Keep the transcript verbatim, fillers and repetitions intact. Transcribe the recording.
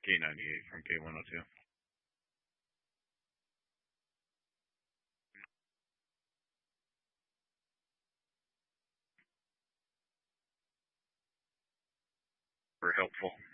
K ninety-eight from K one oh two. Very helpful.